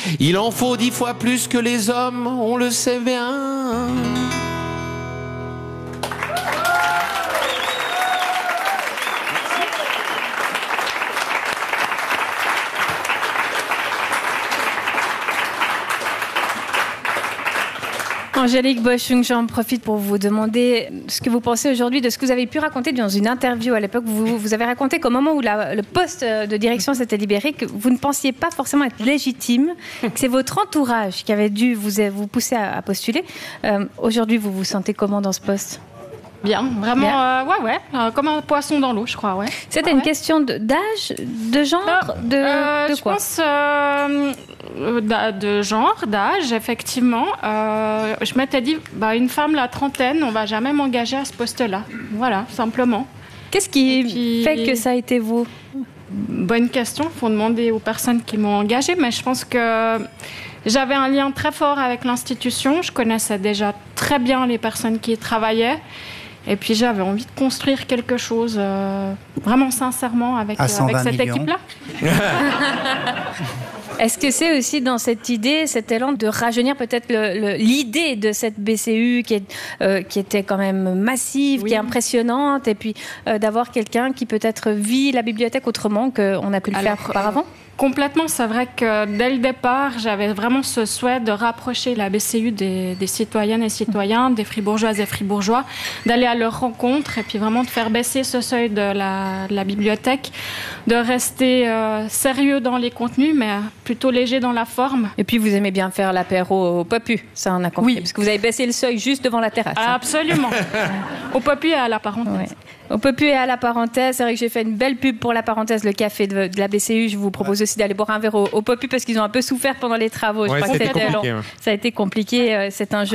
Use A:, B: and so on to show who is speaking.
A: Il en faut 10 fois plus que les hommes, on le sait bien.
B: Angélique Boschung, j'en profite pour vous demander ce que vous pensez aujourd'hui de ce que vous avez pu raconter dans une interview à l'époque. Vous avez raconté qu'au moment où le poste de direction s'était libéré, que vous ne pensiez pas forcément être légitime, que c'est votre entourage qui avait dû vous pousser à postuler. Aujourd'hui, vous vous sentez comment dans ce poste ?
C: Bien, vraiment, comme un poisson dans l'eau, je crois, ouais.
B: C'était une question d'âge, de genre, de
C: je
B: quoi ?
C: pense de genre, d'âge, effectivement. Je m'étais dit, une femme, la trentaine, on va jamais m'engager à ce poste-là. Voilà, simplement.
B: Qu'est-ce qui fait que ça a été vous ?
C: Bonne question, il faut demander aux personnes qui m'ont engagée, mais je pense que j'avais un lien très fort avec l'institution. Je connaissais déjà très bien les personnes qui y travaillaient. Et puis j'avais envie de construire quelque chose vraiment sincèrement avec cette équipe-là.
B: Est-ce que c'est aussi dans cette idée, cet élan de rajeunir peut-être l'idée de cette BCU qui était quand même massive, qui est impressionnante, et puis d'avoir quelqu'un qui peut-être vit la bibliothèque autrement qu'on a pu le faire auparavant ?
C: Complètement, c'est vrai que dès le départ, j'avais vraiment ce souhait de rapprocher la BCU des citoyennes et citoyens, des fribourgeoises et fribourgeois, d'aller à leur rencontre et puis vraiment de faire baisser ce seuil de la bibliothèque, de rester sérieux dans les contenus, mais plutôt léger dans la forme.
B: Et puis vous aimez bien faire l'apéro au Popu, ça on a compris, parce que vous avez baissé le seuil juste devant la terrasse.
C: Absolument. Au Popu et à la parenthèse.
B: Ouais. Au Popu et à la parenthèse, c'est vrai que j'ai fait une belle pub pour la parenthèse, le café de la BCU. Je vous propose aussi d'aller boire un verre au Popu parce qu'ils ont un peu souffert pendant les travaux. Je crois que c'était long. Ça a été compliqué, c'est un jeu.